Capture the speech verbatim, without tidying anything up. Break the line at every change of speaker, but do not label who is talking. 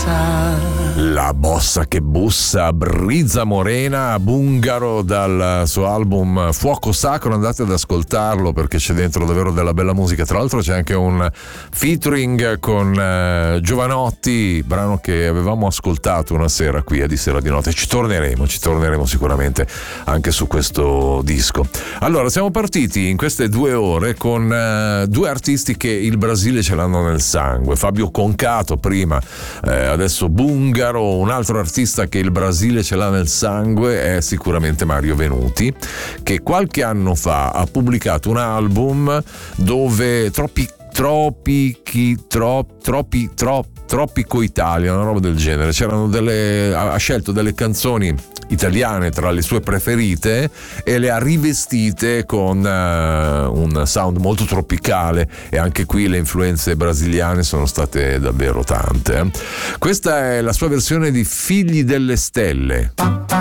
bussa.
La bossa che bussa, Brizza Morena, Bungaro, dal suo album Fuoco Sacro. Andate ad ascoltarlo perché c'è dentro davvero della bella musica. Tra l'altro c'è anche un featuring con uh, Giovanotti, brano che avevamo ascoltato una sera qui a Di Sera di Notte. Ci torneremo, ci torneremo sicuramente anche su questo disco. Allora, siamo partiti in queste due ore con uh, due artisti che il Brasile ce l'hanno nel sangue. Fabio Concato prima, eh, adesso Bungaro. Un altro artista che il Brasile ce l'ha nel sangue è sicuramente Mario Venuti, che qualche anno fa ha pubblicato un album dove troppi troppi chi troppi troppi troppi Tropico Italia, una roba del genere. C'erano delle, ha scelto delle canzoni italiane tra le sue preferite e le ha rivestite con uh, un sound molto tropicale, e anche qui le influenze brasiliane sono state davvero tante. Questa è la sua versione di Figli delle Stelle.